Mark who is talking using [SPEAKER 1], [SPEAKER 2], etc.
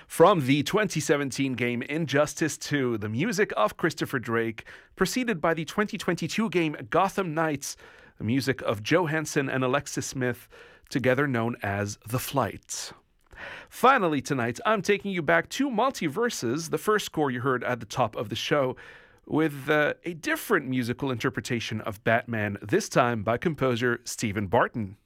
[SPEAKER 1] From the 2017 game Injustice 2, the music of Christopher Drake, preceded by the 2022 game Gotham Knights, the music of Joe Hansen and Alexis Smith, together known as The Flight. Finally tonight, I'm taking you back to Multiverses, the first score you heard at the top of the show, with a different musical interpretation of Batman, this time by composer Stephen Barton.